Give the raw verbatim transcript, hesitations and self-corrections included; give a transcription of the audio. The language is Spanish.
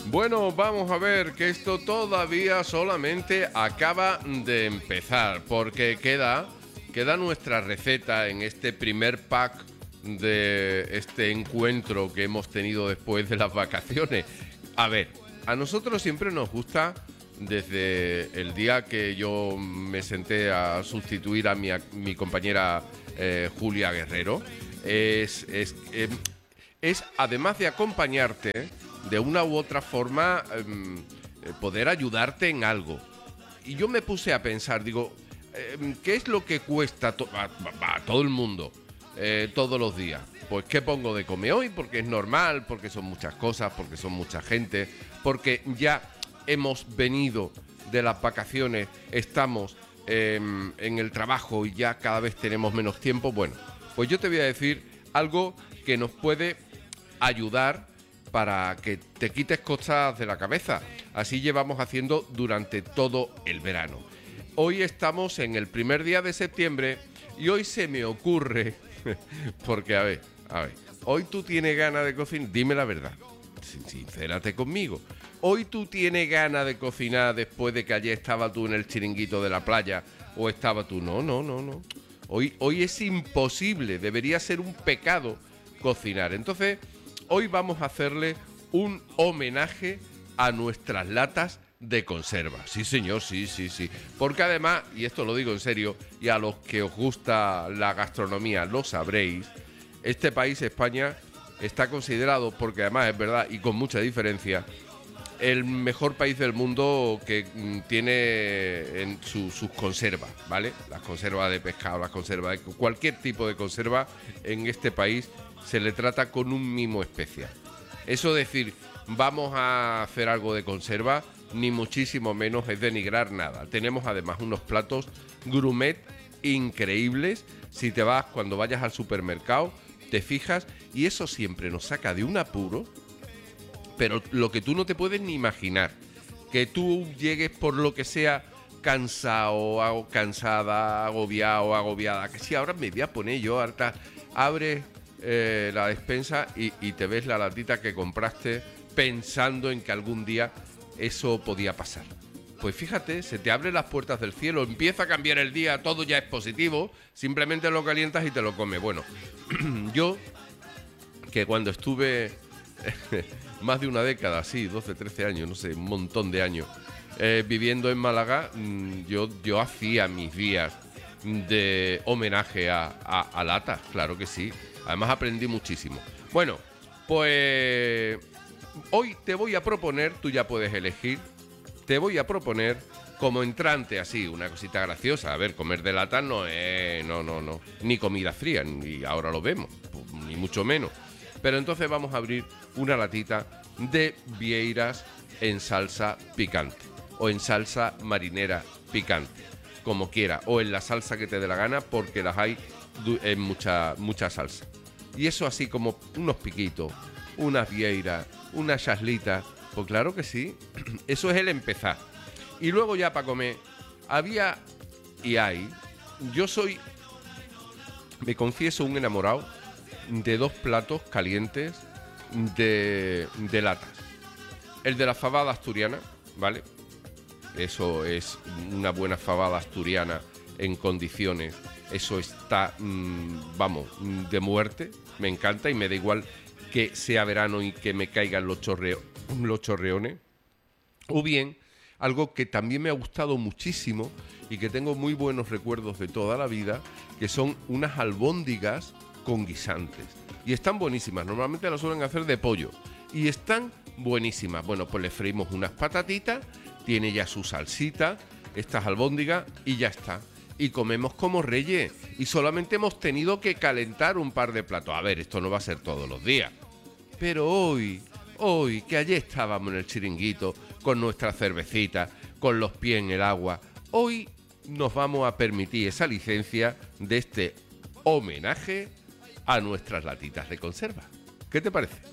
Bueno, vamos a ver que esto todavía solamente acaba de empezar, porque queda, queda nuestra receta en este primer pack de este encuentro que hemos tenido después de las vacaciones. A ver, a nosotros siempre nos gusta, desde el día que yo me senté a sustituir a mi, a mi compañera eh, Julia Guerrero, es, es, eh, es además de acompañarte, de una u otra forma eh, poder ayudarte en algo. Y yo me puse a pensar, digo, eh, ¿qué es lo que cuesta to- a, a- a todo el mundo eh, todos los días? Pues ¿qué pongo de comer hoy? Porque es normal, porque son muchas cosas, porque son mucha gente, porque ya hemos venido de las vacaciones, estamos eh, en el trabajo y ya cada vez tenemos menos tiempo. Bueno, pues yo te voy a decir algo que nos puede ayudar para que te quites cosas de la cabeza. Así llevamos haciendo durante todo el verano. Hoy estamos en el primer día de septiembre y hoy se me ocurre, porque a ver, a ver, hoy tú tienes ganas de cocinar, dime la verdad, sincérate conmigo. Hoy tú tienes ganas de cocinar después de que ayer estaba tú en el chiringuito de la playa o estaba tú, no, no, no, no. Hoy, hoy es imposible, debería ser un pecado cocinar. Entonces, hoy vamos a hacerle un homenaje a nuestras latas de conserva. Sí, señor, sí, sí, sí. Porque además, y esto lo digo en serio, y a los que os gusta la gastronomía lo sabréis, este país, España, está considerado, porque además es verdad y con mucha diferencia, el mejor país del mundo que mm, tiene en su- sus conservas, ¿vale? Las conservas de pescado, las conservas de cualquier tipo de conserva en este país se le trata con un mimo especial. Eso decir, vamos a hacer algo de conserva, ni muchísimo menos es denigrar nada. Tenemos además unos platos gourmet increíbles. Si te vas, cuando vayas al supermercado, te fijas, y eso siempre nos saca de un apuro, pero lo que tú no te puedes ni imaginar. Que tú llegues por lo que sea cansado, ago- cansada, agobiado, agobiada. Que si ahora me voy a poner yo harta. Abres eh, la despensa y, y te ves la latita que compraste pensando en que algún día eso podía pasar. Pues fíjate, se te abren las puertas del cielo, empieza a cambiar el día, todo ya es positivo, simplemente lo calientas y te lo comes. Bueno, yo, que cuando estuve más de una década, sí, doce, trece años, no sé, un montón de años, eh, viviendo en Málaga, mm, yo, yo hacía mis días de homenaje a, a, a latas, claro que sí. Además aprendí muchísimo. Bueno, pues hoy te voy a proponer, tú ya puedes elegir, te voy a proponer como entrante así, una cosita graciosa. A ver, comer de lata no es, no, no, no, ni comida fría, ni ahora lo vemos, pues, ni mucho menos. Pero entonces vamos a abrir una latita de vieiras en salsa picante o en salsa marinera picante, como quiera, o en la salsa que te dé la gana, porque las hay du- en mucha, mucha salsa. Y eso así como unos piquitos, unas vieiras, unas chaslitas, pues claro que sí, eso es el empezar. Y luego ya para comer, había y hay, yo soy, me confieso, un enamorado de dos platos calientes de, de latas. El de la fabada asturiana, ¿vale? Eso es una buena fabada asturiana en condiciones. Eso está, mmm, vamos, de muerte. Me encanta y me da igual que sea verano y que me caigan los, chorreo, los chorreones. O bien, algo que también me ha gustado muchísimo y que tengo muy buenos recuerdos de toda la vida, que son unas albóndigas con guisantes. Y están buenísimas. Normalmente las suelen hacer de pollo. Y están buenísimas. Bueno, pues le freímos unas patatitas, tiene ya su salsita, estas albóndigas, y ya está. Y comemos como reyes. Y solamente hemos tenido que calentar un par de platos. A ver, esto no va a ser todos los días. Pero hoy, hoy, que ayer estábamos en el chiringuito, con nuestra cervecita, con los pies en el agua, hoy nos vamos a permitir esa licencia de este homenaje a nuestras latitas de conserva. ¿Qué te parece?